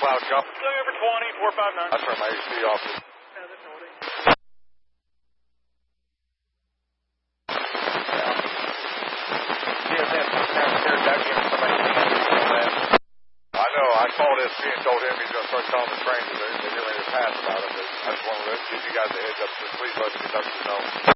Cloud jump. Going over 20, 459. I turned my AC off. I know, I called SC and told him he's going to start calling the trains. They're getting ready to pass about it. I just wanted to give you guys a heads up. So please let the conductor know.